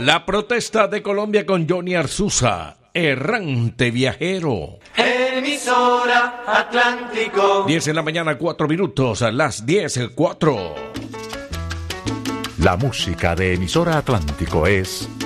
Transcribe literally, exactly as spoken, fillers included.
La protesta de Colombia con Johnny Arzuza, errante viajero. Emisora Atlántico. diez en la mañana, cuatro minutos, a las diez, cuatro. La música de Emisora Atlántico es